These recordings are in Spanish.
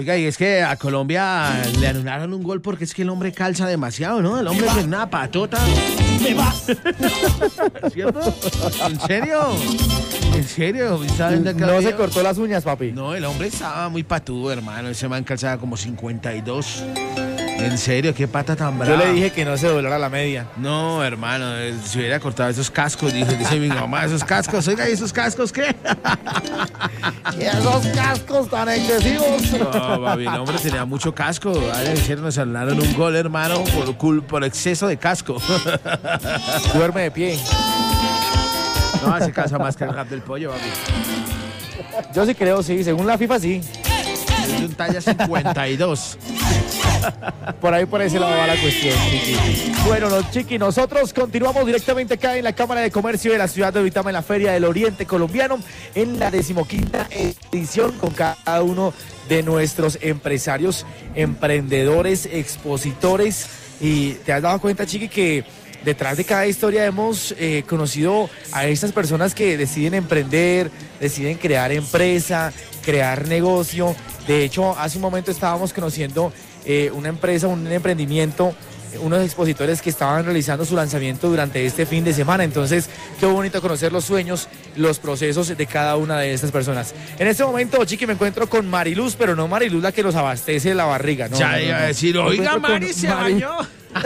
Oiga, y es que a Colombia le anularon un gol porque es que el hombre calza demasiado, ¿no? El hombre tiene una patota. ¡Me vas! ¿Cierto? ¿En serio? ¿En serio? No se cortó las uñas, papi. No, el hombre estaba muy patudo, hermano. Ese man calzaba como 52. En serio, qué pata tan brava. Yo le dije que no se doblara la media. No, hermano, si hubiera cortado esos cascos, dice mi mamá, esos cascos, oiga, ¿y esos cascos qué? ¿Y esos cascos tan excesivos? No, papi, el hombre tenía mucho casco. Ayer nos anularon un gol, hermano, por exceso de casco. Duerme de pie. No, se calza más que el rap del pollo, papi. Yo sí creo, sí, según la FIFA, sí. Es de un talla 52. Por ese lado va la cuestión, Chiqui. Bueno, Chiqui, nosotros continuamos directamente acá en la Cámara de Comercio de la ciudad de Uitama, en la Feria del Oriente Colombiano, en la 15ª edición, con cada uno de nuestros empresarios, emprendedores, expositores. Y te has dado cuenta, Chiqui, que detrás de cada historia hemos conocido a estas personas que deciden emprender, deciden crear empresa, crear negocio. De hecho, hace un momento estábamos conociendo una empresa, un emprendimiento, unos expositores que estaban realizando su lanzamiento durante este fin de semana. Entonces, qué bonito conocer los sueños, los procesos de cada una de estas personas. En este momento, Chiqui, me encuentro con Mariluz, pero no Mariluz la que nos abastece la barriga, ¿no? Ya iba a decir, oiga, Mari, se bañó.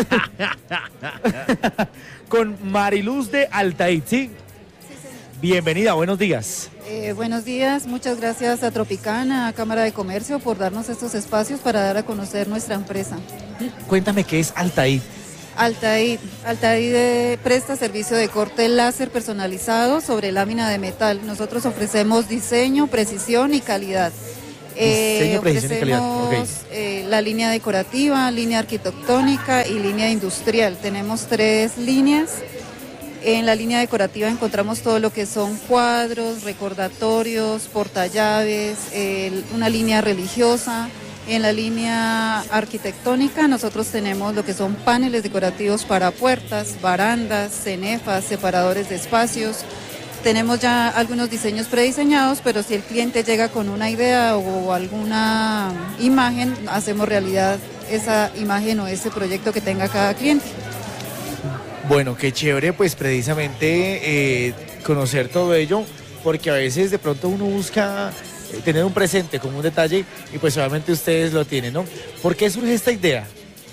Con Mariluz de Altaid, ¿sí? Bienvenida, buenos días. Buenos días, muchas gracias a Tropicana, a Cámara de Comercio, por darnos estos espacios para dar a conocer nuestra empresa. Cuéntame qué es Altaid. Altaid presta servicio de corte láser personalizado sobre lámina de metal. Nosotros ofrecemos diseño, precisión y calidad. Diseño, precisión y calidad. Okay. La línea decorativa, línea arquitectónica y línea industrial. Tenemos 3 líneas. En la línea decorativa encontramos todo lo que son cuadros, recordatorios, portallaves, una línea religiosa. En la línea arquitectónica nosotros tenemos lo que son paneles decorativos para puertas, barandas, cenefas, separadores de espacios. Tenemos ya algunos diseños prediseñados, pero si el cliente llega con una idea o alguna imagen, hacemos realidad esa imagen o ese proyecto que tenga cada cliente. Bueno, qué chévere, pues precisamente conocer todo ello, porque a veces de pronto uno busca tener un presente como un detalle y pues obviamente ustedes lo tienen, ¿no? ¿Por qué surge esta idea?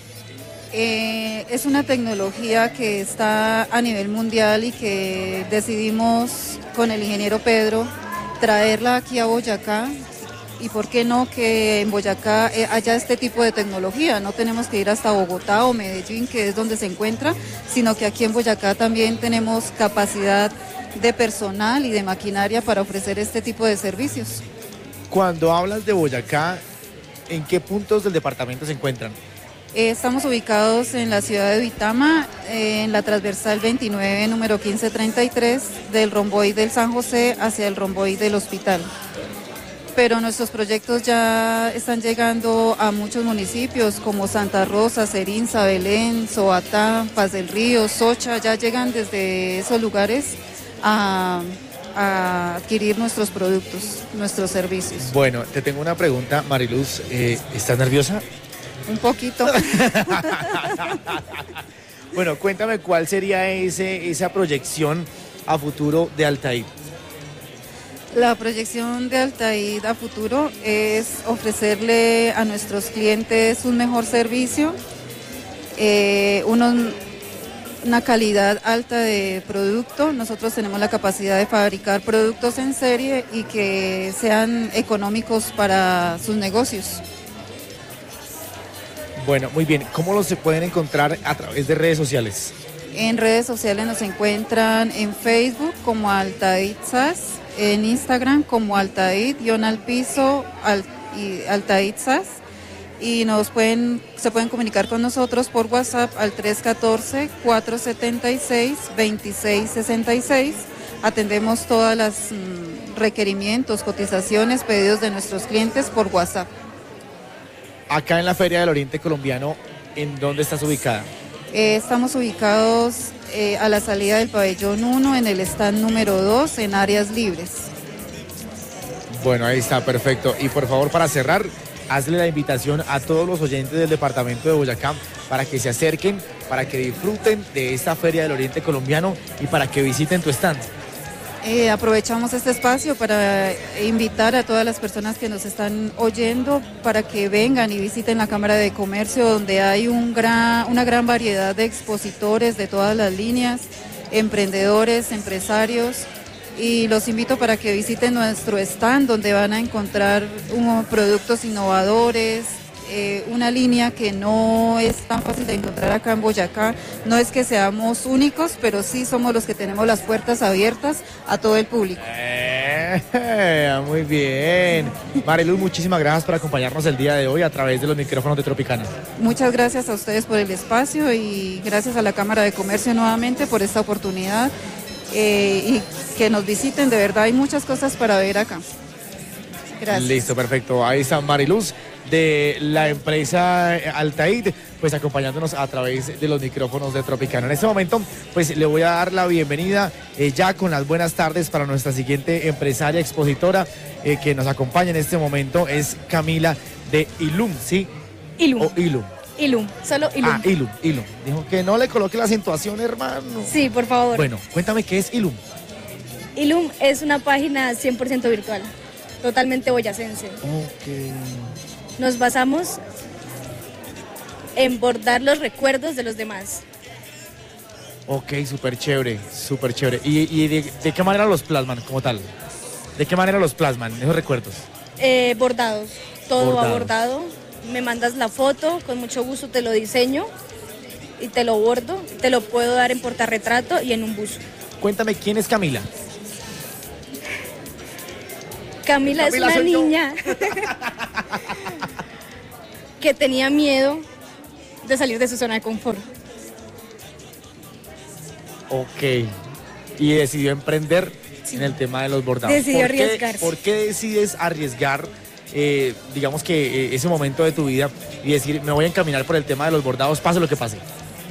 Es una tecnología que está a nivel mundial y que decidimos con el ingeniero Pedro traerla aquí a Boyacá. Y por qué no que en Boyacá haya este tipo de tecnología. No tenemos que ir hasta Bogotá o Medellín, que es donde se encuentra, sino que aquí en Boyacá también tenemos capacidad de personal y de maquinaria para ofrecer este tipo de servicios. Cuando hablas de Boyacá, ¿en qué puntos del departamento se encuentran? Estamos ubicados en la ciudad de Uitama, en la transversal 29, número 1533, del romboide del San José hacia el romboide del Hospital. Pero nuestros proyectos ya están llegando a muchos municipios como Santa Rosa, Cerinza, Belén, Soatá, Paz del Río, Socha. Ya llegan desde esos lugares a adquirir nuestros productos, nuestros servicios. Bueno, te tengo una pregunta, Mariluz. ¿Estás nerviosa? Un poquito. Bueno, cuéntame cuál sería esa proyección a futuro de Altaid. La proyección de Altaid a futuro es ofrecerle a nuestros clientes un mejor servicio, una calidad alta de producto. Nosotros tenemos la capacidad de fabricar productos en serie y que sean económicos para sus negocios. Bueno, muy bien. ¿Cómo los se pueden encontrar a través de redes sociales? En redes sociales nos encuentran en Facebook como Altaid SAS, en Instagram como Altaid_alpiso y Altaid SAS, y se pueden comunicar con nosotros por WhatsApp al 314-476-2666. Atendemos todos los requerimientos, cotizaciones, pedidos de nuestros clientes por WhatsApp. Acá en la Feria del Oriente Colombiano, ¿en dónde estás ubicada? Estamos ubicados a la salida del pabellón 1, en el stand número 2, en áreas libres. Bueno, ahí está, perfecto. Y por favor, para cerrar, hazle la invitación a todos los oyentes del departamento de Boyacá para que se acerquen, para que disfruten de esta Feria del Oriente Colombiano y para que visiten tu stand. Aprovechamos este espacio para invitar a todas las personas que nos están oyendo para que vengan y visiten la Cámara de Comercio, donde hay una gran variedad de expositores de todas las líneas, emprendedores, empresarios, y los invito para que visiten nuestro stand, donde van a encontrar productos innovadores, una línea que no es tan fácil de encontrar acá en Boyacá. No es que seamos únicos, pero sí somos los que tenemos las puertas abiertas a todo el público. Muy bien. Mariluz, muchísimas gracias por acompañarnos el día de hoy a través de los micrófonos de Tropicana. Muchas gracias a ustedes por el espacio y gracias a la Cámara de Comercio nuevamente por esta oportunidad y que nos visiten. De verdad hay muchas cosas para ver acá. Gracias. Listo, perfecto. Ahí está Mariluz de la empresa Altaid, pues acompañándonos a través de los micrófonos de Tropicana. En este momento, pues le voy a dar la bienvenida ya con las buenas tardes para nuestra siguiente empresaria expositora que nos acompaña en este momento, es Camila de Ilum, ¿sí? Ilum. O Ilum. Ilum, solo Ilum. Ah, Ilum. Dijo que no le coloque la acentuación, hermano. Sí, por favor. Bueno, cuéntame qué es Ilum. Ilum es una página 100% virtual, totalmente boyacense. Ok. Nos basamos en bordar los recuerdos de los demás. Ok, súper chévere, súper chévere. ¿Y de qué manera los plasman como tal? ¿De qué manera los plasman esos recuerdos? Bordados, todo Bordados. va bordado. Me mandas la foto, con mucho gusto te lo diseño y te lo bordo. Te lo puedo dar en portarretrato y en un buzo. Cuéntame, ¿quién es Camila? Camila es una soy yo. niña que tenía miedo de salir de su zona de confort. Ok. Y decidió emprender en el tema de los bordados. Decidió arriesgarse. ¿Por qué decides arriesgar, digamos que ese momento de tu vida y decir, me voy a encaminar por el tema de los bordados, pase lo que pase?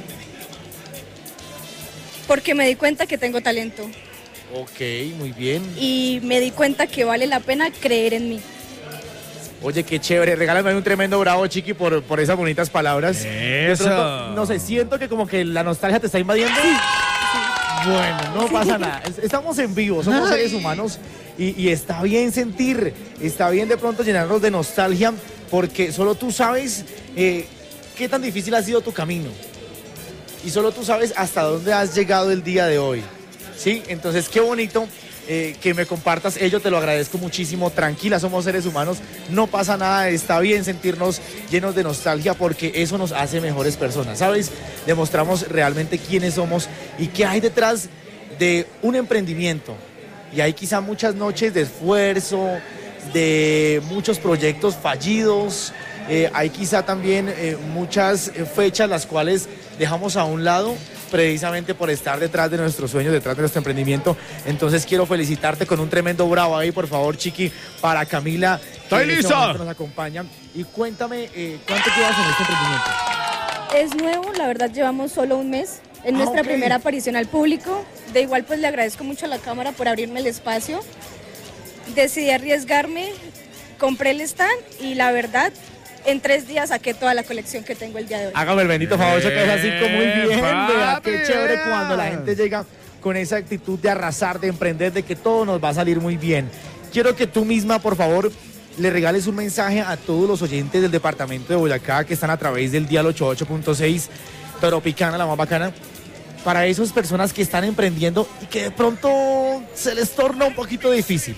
Porque me di cuenta que tengo talento. Ok, muy bien. Y me di cuenta que vale la pena creer en mí. Oye, qué chévere. Regálame un tremendo bravo, Chiqui, por esas bonitas palabras. De Eso. pronto, no sé, siento que como que la nostalgia te está invadiendo. Bueno, no pasa nada. Estamos en vivo, somos seres humanos y está bien sentir, está bien de pronto llenarnos de nostalgia porque solo tú sabes qué tan difícil ha sido tu camino y solo tú sabes hasta dónde has llegado el día de hoy. ¿Sí? Entonces, qué bonito que me compartas ello, te lo agradezco muchísimo. Tranquila, somos seres humanos, no pasa nada, está bien sentirnos llenos de nostalgia porque eso nos hace mejores personas, ¿sabes? Demostramos realmente quiénes somos y qué hay detrás de un emprendimiento. Y hay quizá muchas noches de esfuerzo, de muchos proyectos fallidos, hay quizá también muchas fechas las cuales dejamos a un lado precisamente por estar detrás de nuestros sueños, detrás de nuestro emprendimiento. Entonces quiero felicitarte con un tremendo bravo ahí, por favor, Chiqui, para Camila, que ¡Estoy en este listo! momento nos acompaña. Y cuéntame, ¿cuánto llevas en este emprendimiento? Es nuevo, la verdad llevamos solo un mes. Es nuestra ok. primera aparición al público. De igual pues le agradezco mucho a la cámara por abrirme el espacio. Decidí arriesgarme, compré el stand y la verdad en 3 días saqué toda la colección que tengo el día de hoy. Hágame el bendito favor, eso que es así como muy bien. Vea, qué papi, chévere vea. cuando la gente llega con esa actitud de arrasar, de emprender, de que todo nos va a salir muy bien. Quiero que tú misma, por favor, le regales un mensaje a todos los oyentes del departamento de Boyacá que están a través del dial 88.6 Tropicana, la más bacana, para esas personas que están emprendiendo y que de pronto se les torna un poquito difícil.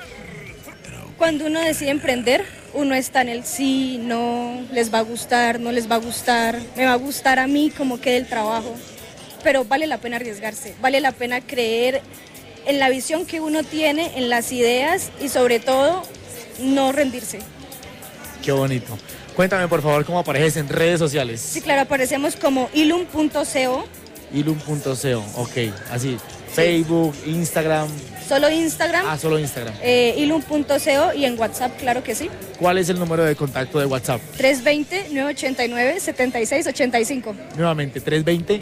Cuando uno decide emprender, uno está en el sí, no, les va a gustar, no les va a gustar, me va a gustar a mí como quede el trabajo. Pero vale la pena arriesgarse, vale la pena creer en la visión que uno tiene, en las ideas y sobre todo no rendirse. Qué bonito. Cuéntame, por favor, cómo apareces en redes sociales. Sí, claro, aparecemos como ilum.co, Ilum.co, ok, así. Facebook, Instagram. solo Instagram, Solo Instagram. ilum.co y en WhatsApp, claro que sí. ¿Cuál es el número de contacto de WhatsApp? 320-989-7685. Nuevamente, 320.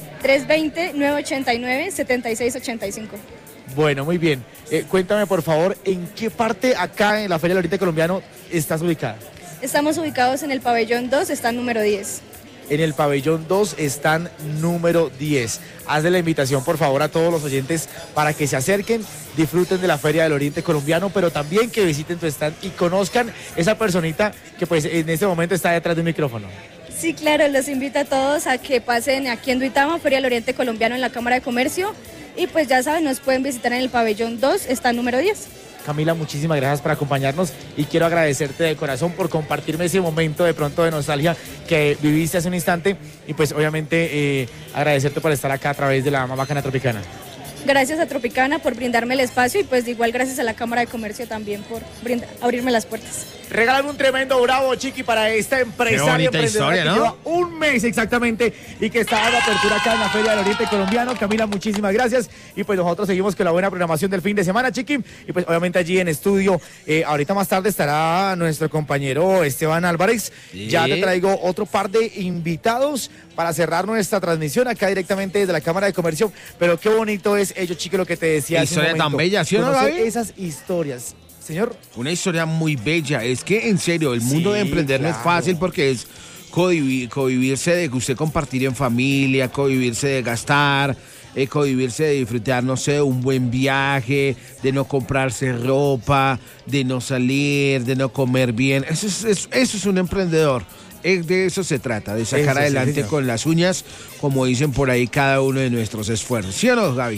320-989-7685. Bueno, muy bien. Cuéntame, por favor, ¿en qué parte acá en la Feria del Oriente Colombiano estás ubicada? Estamos ubicados en el pabellón 2, está número 10. En el pabellón 2 están número 10. Hazle la invitación, por favor, a todos los oyentes para que se acerquen, disfruten de la Feria del Oriente Colombiano, pero también que visiten tu stand y conozcan esa personita que pues en este momento está detrás del micrófono. Sí, claro, los invito a todos a que pasen aquí en Duitama, Feria del Oriente Colombiano en la Cámara de Comercio. Y pues ya saben, nos pueden visitar en el pabellón 2, está número 10. Camila, muchísimas gracias por acompañarnos y quiero agradecerte de corazón por compartirme ese momento de pronto de nostalgia que viviste hace un instante y pues obviamente agradecerte por estar acá a través de la Más Bacana Tropicana. Gracias a Tropicana por brindarme el espacio y pues de igual gracias a la Cámara de Comercio también por abrirme las puertas. Regálame un tremendo bravo, Chiqui, para esta empresaria emprendedora historia, que ¿no? lleva un mes exactamente y que está dando apertura acá en la Feria del Oriente Colombiano. Camila, muchísimas gracias. Y pues nosotros seguimos con la buena programación del fin de semana, Chiqui. Y pues obviamente allí en estudio, ahorita más tarde estará nuestro compañero Esteban Álvarez. Sí. Ya te traigo otro par de invitados para cerrar nuestra transmisión acá directamente desde la Cámara de Comercio. Pero qué bonito es ello, Chiqui, lo que te decía hace un momento. Historia tan bella, ¿sí o no, Gaby? Esas historias. Señor. Una historia muy bella. Es que, en serio, el mundo de emprender no es fácil porque es convivirse de que usted compartir en familia, convivirse de gastar, convivirse de disfrutar, no sé, un buen viaje, de no comprarse ropa, de no salir, de no comer bien. Eso es un emprendedor. De eso se trata, de sacar adelante con las uñas, como dicen por ahí, cada uno de nuestros esfuerzos. ¿Sí o no, Gaby?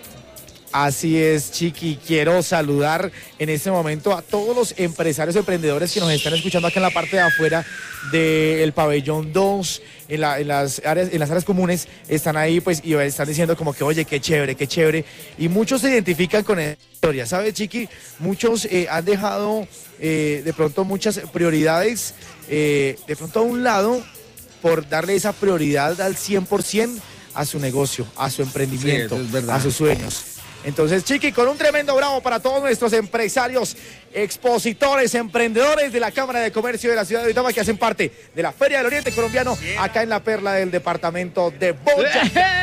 Así es, Chiqui. Quiero saludar en este momento a todos los empresarios emprendedores que nos están escuchando acá en la parte de afuera del pabellón 2, en las áreas comunes. Están ahí pues y están diciendo como que oye, qué chévere, qué chévere. Y muchos se identifican con esta historia, ¿sabes, Chiqui? Muchos han dejado de pronto muchas prioridades de pronto a un lado por darle esa prioridad al 100% a su negocio, a su emprendimiento, a sus sueños. Entonces, Chiqui, con un tremendo bravo para todos nuestros empresarios, expositores, emprendedores de la Cámara de Comercio de la ciudad de Duitama que hacen parte de la Feria del Oriente Colombiano acá en la perla del departamento de Boyacá.